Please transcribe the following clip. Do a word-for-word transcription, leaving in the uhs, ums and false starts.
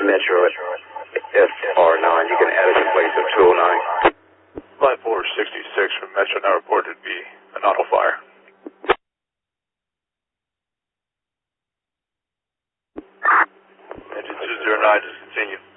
Metro F R nine, you can add it in place of two oh nine. Flight four sixty-six from Metro now reported to be an auto fire. Engine two zero nine, just continue.